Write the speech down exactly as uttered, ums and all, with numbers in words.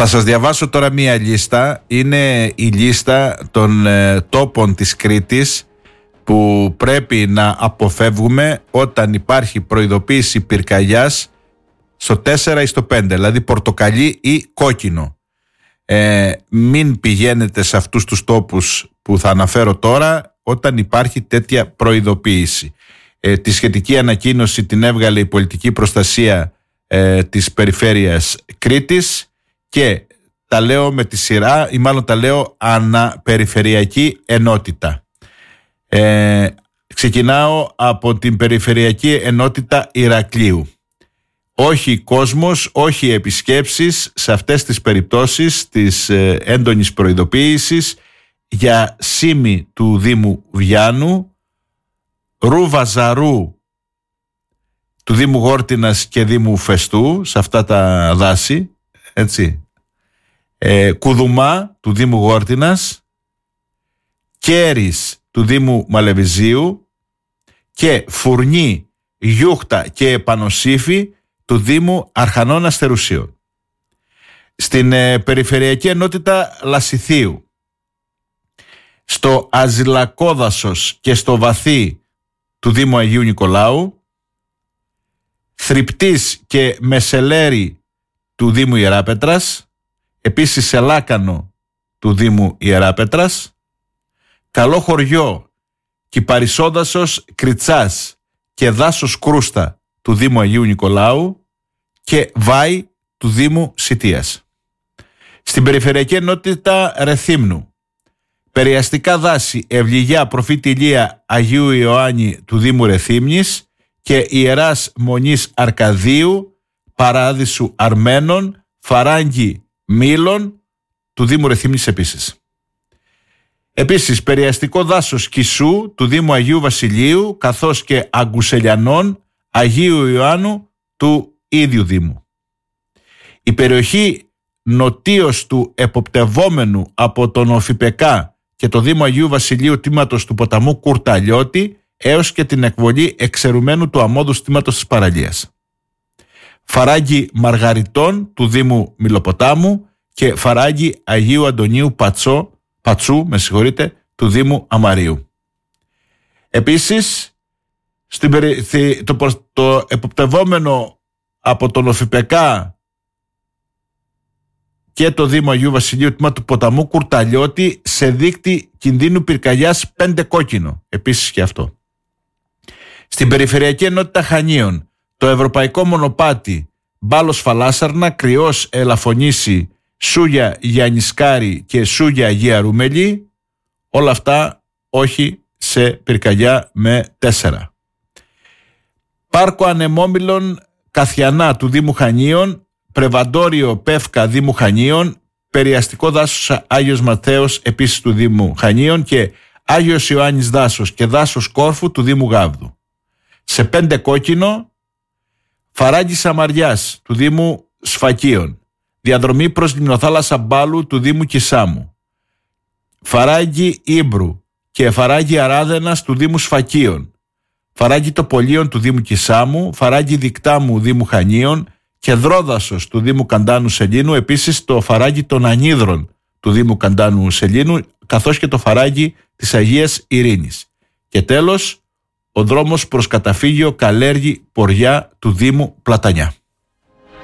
Θα σας διαβάσω τώρα μία λίστα. Είναι η λίστα των ε, τόπων της Κρήτης που πρέπει να αποφεύγουμε όταν υπάρχει προειδοποίηση πυρκαγιάς στο τέσσερα ή στο πέντε, δηλαδή πορτοκαλί ή κόκκινο. Ε, μην πηγαίνετε σε αυτούς τους τόπους που θα αναφέρω τώρα όταν υπάρχει τέτοια προειδοποίηση. Ε, τη σχετική ανακοίνωση την έβγαλε η πολιτική προστασία ε, της περιφέρειας Κρήτης και τα λέω με τη σειρά ή μάλλον τα λέω αναπεριφερειακή ενότητα. Ε, ξεκινάω από την περιφερειακή ενότητα Ηρακλείου. Όχι κόσμος, όχι επισκέψεις σε αυτές τις περιπτώσεις της ε, έντονης προειδοποίησης για Σήμη του Δήμου Βιάνου, Ρούβαζαρού του Δήμου Γόρτινας και Δήμου Φεστού, σε αυτά τα δάση, έτσι, ε, Κουδουμά του Δήμου Γόρτινας, Κέρις του Δήμου Μαλεβιζίου και Φουρνί, Γιούχτα και Επανοσύφη του Δήμου Αρχανών Αστερουσίων. Στην ε, περιφερειακή ενότητα Λασιθίου, στο Αζηλακόδασος και στο Βαθύ του Δήμου Αγίου Νικολάου, Θρυπτής και Μεσελέρη του Δήμου Ιεράπετρας, επίσης σε Λάκανο του Δήμου Ιεράπετρας, Καλό Χωριό, Κυπαρισόδασος Κριτσάς και Δάσος Κρούστα του Δήμου Αγίου Νικολάου και Βάη του Δήμου Σιτίας. Στην περιφερειακή ενότητα Ρεθύμνου, περιαστικά δάση Ευληγιά Προφήτη Ηλία Αγίου Ιωάννη του Δήμου Ρεθύμνης και Ιεράς Μονής Αρκαδίου Παράδεισου Αρμένων Φαράγγι Μήλων του Δήμου Ρεθύμνης επίσης. Επίσης περιαστικό δάσος Κισού του Δήμου Αγίου Βασιλείου καθώς και Αγκουσελιανών Αγίου Ιωάννου του ίδιου Δήμου. Η περιοχή νοτίως του εποπτευόμενου από τον Οφιπεκά και το Δήμο Αγίου Βασιλείου τμήματος του ποταμού Κουρταλιώτη έως και την εκβολή εξαιρουμένου του αμμώδου τμήματος της παραλίας. Φαράγγι Μαργαριτών του Δήμου Μιλοποτάμου και Φαράγγι Αγίου Αντωνίου Πατσό, Πατσού με συγχωρείτε, του Δήμου Αμαρίου. Επίσης στην περι... το, το εποπτευόμενο από τον Οφιπεκά και το Δήμο Αγίου Βασιλείου τμήμα του ποταμού Κουρταλιώτη σε δείκτη κινδύνου πυρκαγιάς πέντε κόκκινο, επίσης και αυτό. Στην περιφερειακή ενότητα Χανίων, το Ευρωπαϊκό Μονοπάτι Μπάλος Φαλάσσαρνα, Κρυός Ελαφωνήσι, Σούγια Γιαννισκάρη και Σούγια Αγία Ρούμελη, όλα αυτά όχι σε πυρκαγιά με τέσσερα. Πάρκο Ανεμόμυλων Καθιανά του Δήμου Χανίων, Πρεβαντόριο Πεύκα Δήμου Χανίων, Περιαστικό δάσος Άγιος Ματθαίος επίσης του Δήμου Χανίων και Άγιος Ιωάννης δάσος και δάσος Κόρφου του Δήμου Γάβδου. Σε πέντε κόκκινο, Φαράγγι Σαμαριάς του Δήμου Σφακίων, διαδρομή προς Λιμνοθάλασσα Μπάλου του Δήμου Κισάμου, Φαράγγι Ήμπρου και Φαράγγι Αράδενας του Δήμου Σφακίων, Φαράγγι Τοπολίων του Δήμου Κισάμου, Φαράγγι Δικτάμου Δήμου Χανίων και Δρόδασος του Δήμου Καντάνου Σελήνου, επίσης το Φαράγγι των Ανίδρων του Δήμου Καντάνου Σελήνου, καθώς και το Φαράγγι της Αγίας Ειρήνης. Και τέλος, ο δρόμος προς καταφύγιο Καλέργη Ποριά του Δήμου Πλατανιά.